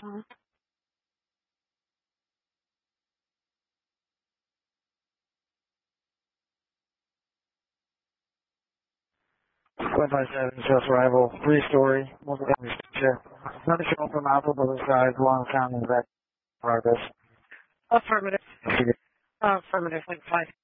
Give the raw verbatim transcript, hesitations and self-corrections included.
one five seven, just arrival, three-story, multi-family structure. Furniture from Apple both sides, long county back progress. Affirmative. Affirmative, like five.